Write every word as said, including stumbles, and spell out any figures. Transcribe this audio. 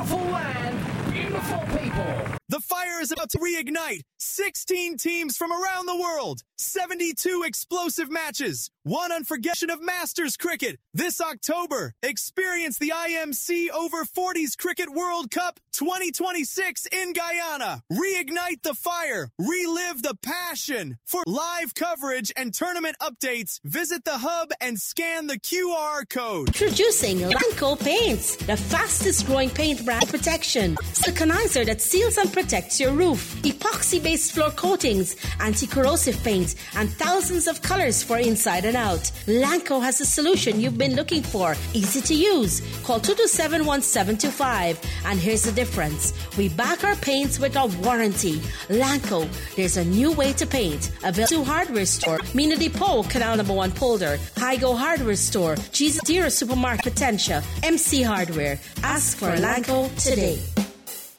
beautiful land, beautiful people. The fire is about to reignite. sixteen teams from around the world. seventy-two explosive matches. One unforgettable of Masters cricket. This October, experience the I M C Over forties Cricket World Cup twenty twenty-six in Guyana. Reignite the fire. Relive the passion. For live coverage and tournament updates, visit the hub and scan the Q R code. Introducing Lanco Paints, the fastest growing paint brand protection. Silkanizer that seals and protects your roof. Epoxy-based floor coatings, anti-corrosive paint, and thousands of colors for inside and out. Lanco has the solution you've been looking for. Easy to use. Call two two seven, one seven two five. And here's the difference. We back our paints with a warranty. Lanco, there's a new way to paint. Available to Hardware Store, Mina Depot, Canal Number One Polder, Hygo Hardware Store, Jesus Deere Supermarket Potentia, M C Hardware. Ask for Lanco today.